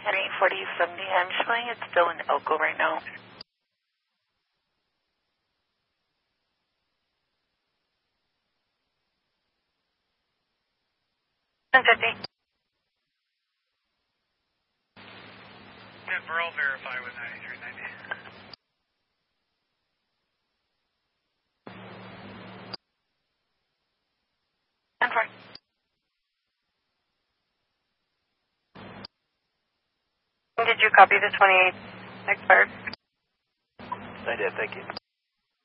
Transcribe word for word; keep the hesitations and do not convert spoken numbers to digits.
Henry forty seventy, I'm showing it's still in Elko right now. ten fifty. ten Burl, verify with ninety-three ninety. ten four. Did you copy the twenty-eight expired? I did, thank you.